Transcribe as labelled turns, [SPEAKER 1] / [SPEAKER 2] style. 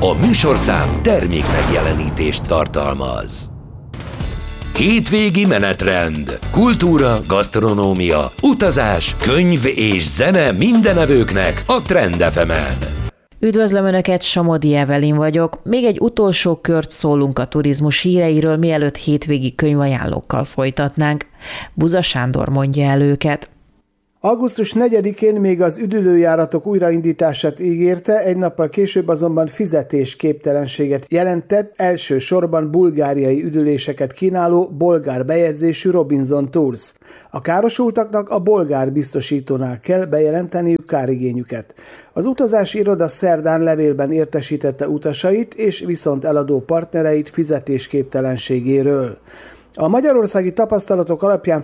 [SPEAKER 1] A műsorszám termék megjelenítést tartalmaz. Hétvégi menetrend, kultúra, gasztronómia, utazás, könyv és zene mindenevőknek a Trend FM-en.
[SPEAKER 2] Üdvözlöm Önöket, Somodi Evelin vagyok. Még egy utolsó kört szólunk a turizmus híreiről, mielőtt hétvégi könyvajánlókkal folytatnánk. Buza Sándor mondja el őket.
[SPEAKER 3] Augusztus 4-én még az üdülőjáratok újraindítását ígérte, egy nappal később azonban fizetésképtelenséget jelentett elsősorban bulgáriai üdüléseket kínáló bolgár bejegyzésű Robinson Tours. A károsultaknak a bolgár biztosítónál kell bejelenteniük kárigényüket. Az utazási iroda szerdán levélben értesítette utasait és viszont eladó partnereit fizetésképtelenségéről. A magyarországi tapasztalatok alapján